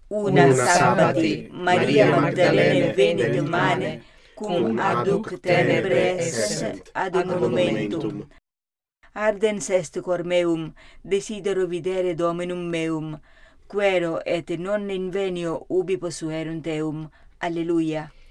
Una sabbati Maria Magdalene venit humane, cum adduc tenebre esse ad monumentum. Ardens est cor meum, desidero videre Dominum meum, quero et non invenio ubi posuerunt eum. Alleluia.